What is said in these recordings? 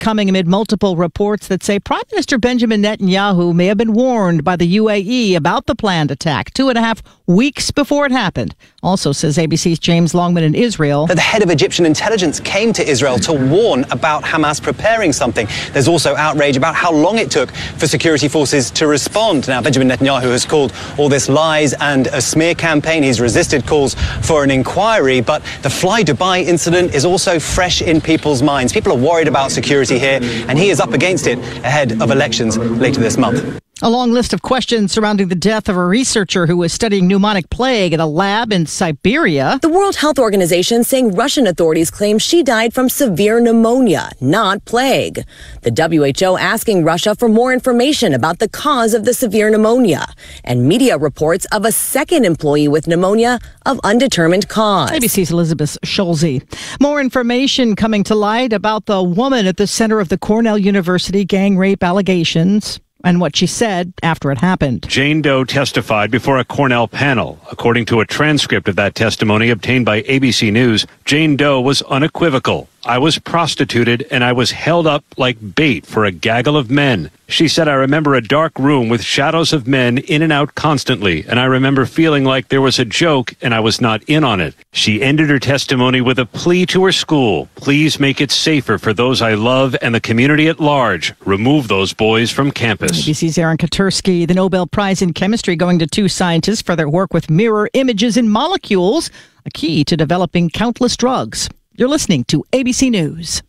coming amid multiple reports that say Prime Minister Benjamin Netanyahu may have been warned by the UAE about the planned attack 2.5 weeks before it happened. Also, says ABC's James Longman in Israel, that the head of Egyptian intelligence came to Israel to warn about Hamas preparing something. There's also outrage about how long it took for security forces to respond. Now, Benjamin Netanyahu has called all this lies and a smear campaign. He's resisted calls for an inquiry, but the Fly Dubai incident is also fresh in people's minds. People are worried about security here, and he is up against it ahead of elections later this month. A long list of questions surrounding the death of a researcher who was studying pneumonic plague at a lab in Siberia. The World Health Organization saying Russian authorities claim she died from severe pneumonia, not plague. The WHO asking Russia for more information about the cause of the severe pneumonia. And media reports of a second employee with pneumonia of undetermined cause. ABC's Elizabeth Schulze. More information coming to light about the woman at the center of the Cornell University gang rape allegations and what she said after it happened. Jane Doe testified before a Cornell panel. According to a transcript of that testimony obtained by ABC News, Jane Doe was unequivocal. I was prostituted and I was held up like bait for a gaggle of men. She said, I remember a dark room with shadows of men in and out constantly, and I remember feeling like there was a joke and I was not in on it. She ended her testimony with a plea to her school. Please make it safer for those I love and the community at large. Remove those boys from campus. ABC's Aaron Katursky. The Nobel Prize in Chemistry going to 2 scientists for their work with mirror images in molecules, a key to developing countless drugs. You're listening to ABC News.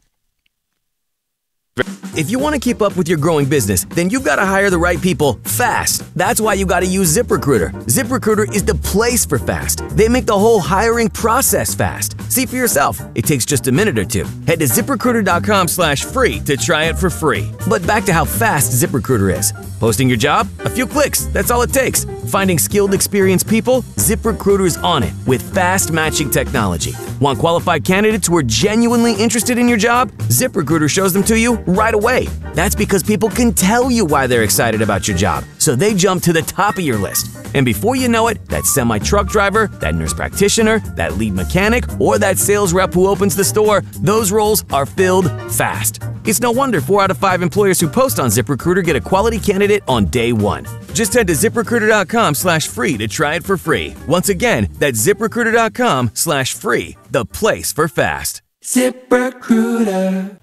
If you want to keep up with your growing business, then you've got to hire the right people fast. That's why you got to use ZipRecruiter. ZipRecruiter is the place for fast. They make the whole hiring process fast. See for yourself. It takes just a minute or two. Head to ZipRecruiter.com/free to try it for free. But back to how fast ZipRecruiter is. Posting your job? A few clicks. That's all it takes. Finding skilled, experienced people? ZipRecruiter is on it with fast matching technology. Want qualified candidates who are genuinely interested in your job? ZipRecruiter shows them to you right away. That's because people can tell you why they're excited about your job, so they jump to the top of your list. And before you know it, that semi-truck driver, that nurse practitioner, that lead mechanic, or that sales rep who opens the store, those roles are filled fast. It's no wonder 4 out of 5 employers who post on ZipRecruiter get a quality candidate on day one. Just head to ZipRecruiter.com/free to try it for free. Once again, that's ZipRecruiter.com/free, the place for fast. ZipRecruiter.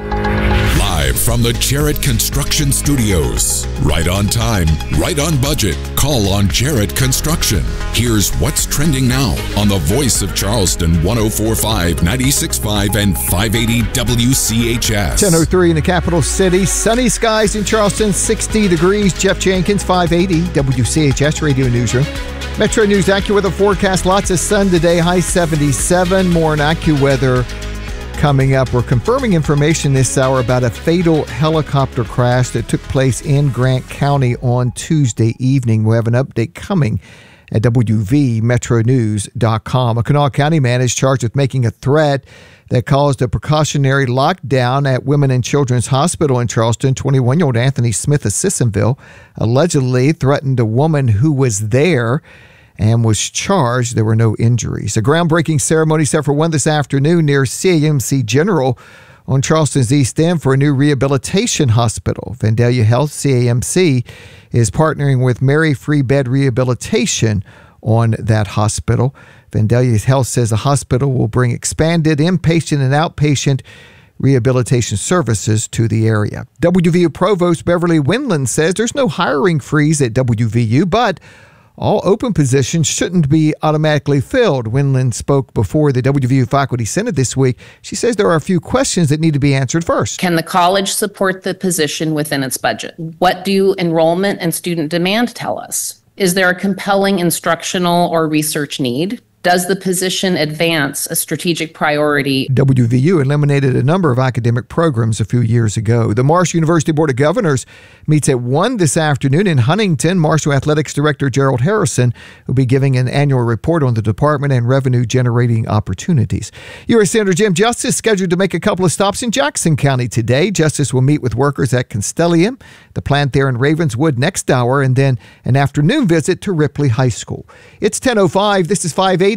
Live from the Jarrett Construction Studios. Right on time, right on budget. Call on Jarrett Construction. Here's what's trending now on the voice of Charleston, 104.5, 96.5, and 580 WCHS. 10:03 in the capital city. Sunny skies in Charleston, 60 degrees. Jeff Jenkins, 580 WCHS Radio Newsroom. Metro News AccuWeather forecast. Lots of sun today, high 77. More on AccuWeather coming up. We're confirming information this hour about a fatal helicopter crash that took place in Grant County on Tuesday evening. We'll have an update coming at WVMetroNews.com. A Kanawha County man is charged with making a threat that caused a precautionary lockdown at Women and Children's Hospital in Charleston. 21-year-old Anthony Smith of Sissonville allegedly threatened a woman who was there and was charged. There were no injuries. A groundbreaking ceremony set for 1 this afternoon near CAMC General on Charleston's East End for a new rehabilitation hospital. Vandalia Health, CAMC, is partnering with Mary Free Bed Rehabilitation on that hospital. Vandalia Health says the hospital will bring expanded inpatient and outpatient rehabilitation services to the area. WVU Provost Beverly Windland says there's no hiring freeze at WVU, but all open positions shouldn't be automatically filled. Windland spoke before the WVU Faculty Senate this week. She says there are a few questions that need to be answered first. Can the college support the position within its budget? What do enrollment and student demand tell us? Is there a compelling instructional or research need? Does the position advance a strategic priority? WVU eliminated a number of academic programs a few years ago. The Marshall University Board of Governors meets at 1 this afternoon in Huntington. Marshall Athletics Director Gerald Harrison will be giving an annual report on the department and revenue-generating opportunities. U.S. Senator Jim Justice is scheduled to make a couple of stops in Jackson County today. Justice will meet with workers at Constellium, the plant there in Ravenswood, next hour, and then an afternoon visit to Ripley High School. It's 10:05. This is 580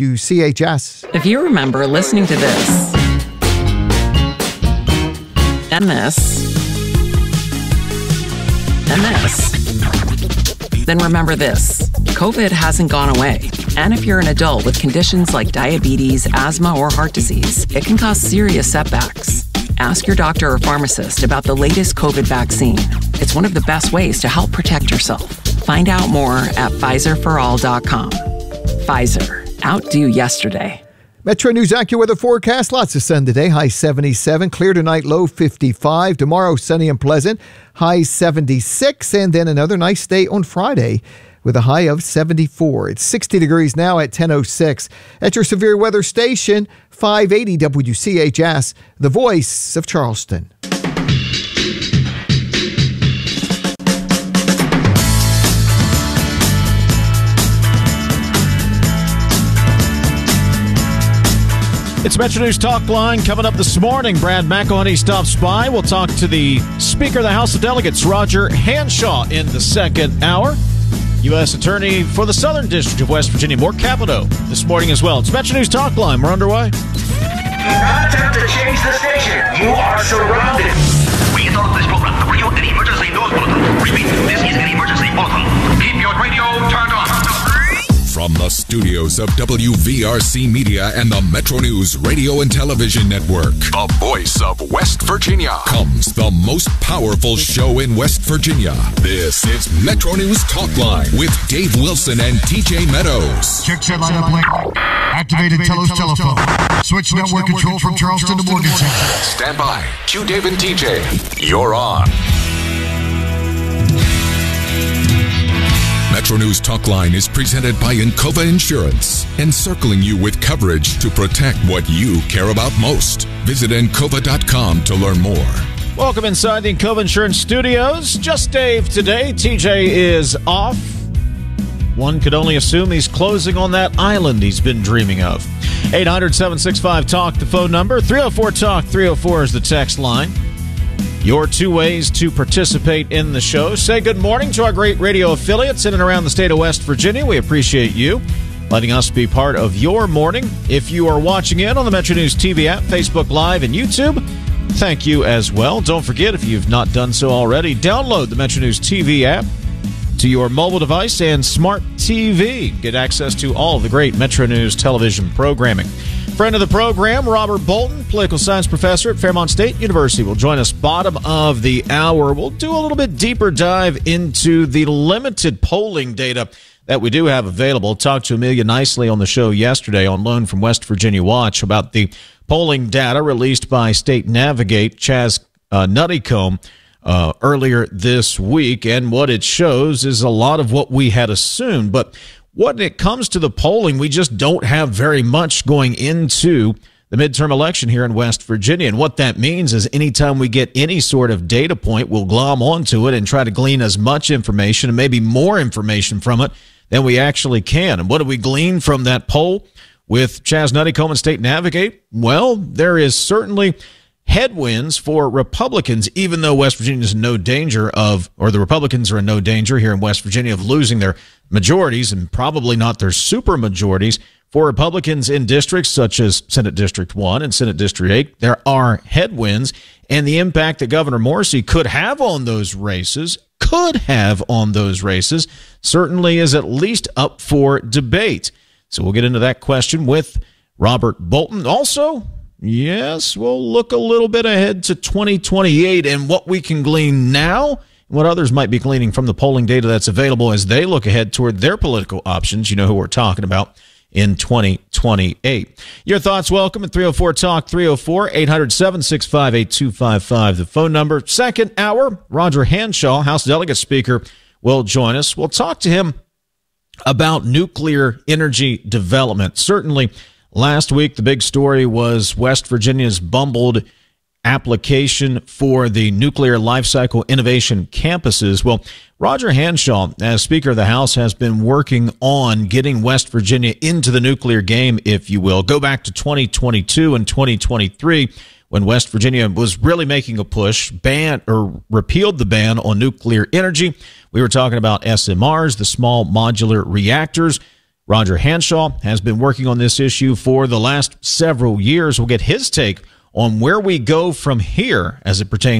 WCHS. If you remember listening to this. and this, and this. Then remember this, COVID hasn't gone away. And if you're an adult with conditions like diabetes, asthma, or heart disease, it can cause serious setbacks. Ask your doctor or pharmacist about the latest COVID vaccine. It's one of the best ways to help protect yourself. Find out more at PfizerForAll.com. Pfizer, outdo yesterday. Metro News AccuWeather forecast. Lots of sun today. High 77. Clear tonight. Low 55. Tomorrow, sunny and pleasant. High 76. And then another nice day on Friday with a high of 74. It's 60 degrees now at 10:06. At your severe weather station, 580 WCHS, the voice of Charleston. It's Metro News Talk Line coming up this morning. Brad McElhenney stops by. We'll talk to the Speaker of the House of Delegates, Roger Hanshaw, in the second hour. U.S. Attorney for the Southern District of West Virginia, Mark Capito, this morning as well. It's Metro News Talk Line. We're underway. Do not attempt to change the station. You are surrounded. We interrupt this program to bring you an emergency news bulletin. Repeat, this is an emergency bulletin. Keep your radio turned on. From the studios of WVRC Media and the Metro News Radio and Television Network, the voice of West Virginia, comes the most powerful show in West Virginia. This is Metro News Talk Line with Dave Wilson and TJ Meadows. Check set line up link. Activated Telos telephone. Switch network control from Charleston to Morgantown. Stand by. Q Dave and TJ. You're on. Metro News Talk Line is presented by Encova Insurance, encircling you with coverage to protect what you care about most. Visit Encova.com to learn more. Welcome inside the Encova Insurance Studios. Just Dave today. TJ is off. One could only assume he's closing on that island he's been dreaming of. 800-765-TALK, the phone number. 304-TALK, 304 is the text line. Your two ways to participate in the show. Say good morning to our great radio affiliates in and around the state of West Virginia. We appreciate you letting us be part of your morning. If you are watching in on the Metro News TV app, Facebook Live, and YouTube, thank you as well. Don't forget, if you've not done so already, download the Metro News TV app to your mobile device and smart TV. Get access to all of the great Metro News television programming. Friend of the program, Robert Bolton, political science professor at Fairmont State University, will join us bottom of the hour. We'll do a little bit deeper dive into the limited polling data that we do have available. Talked to Amelia Nicely on the show yesterday on loan from West Virginia Watch about the polling data released by State Navigate, Chaz Nuttycombe, earlier this week. And what it shows is a lot of what we had assumed. But when it comes to the polling, we just don't have very much going into the midterm election here in West Virginia. And what that means is anytime we get any sort of data point, we'll glom onto it and try to glean as much information and maybe more information from it than we actually can. And what do we glean from that poll with Chaz Nuttycombe and State Navigate? Well, there is certainly headwinds for Republicans, even though West Virginia is in no danger of, or the Republicans are in no danger here in West Virginia of losing their majorities and probably not their super majorities. For Republicans in districts such as Senate District 1 and Senate District 8, there are headwinds, and the impact that Governor Morrisey could have on those races, certainly is at least up for debate. So we'll get into that question with Robert Bolton. Also, yes, we'll look a little bit ahead to 2028 and what we can glean now and what others might be gleaning from the polling data that's available as they look ahead toward their political options. You know who we're talking about in 2028. Your thoughts welcome at 304-TALK, 304-800-765-8255, the phone number. Second hour, Roger Hanshaw, House Delegate Speaker, will join us. We'll talk to him about nuclear energy development. Certainly, last week, the big story was West Virginia's bumbled application for the Nuclear Lifecycle Innovation Campuses. Well, Roger Hanshaw, as Speaker of the House, has been working on getting West Virginia into the nuclear game, if you will. Go back to 2022 and 2023 when West Virginia was really making a push, banned or repealed the ban on nuclear energy. We were talking about SMRs, the small modular reactors. Roger Hanshaw has been working on this issue for the last several years. We'll get his take on where we go from here as it pertains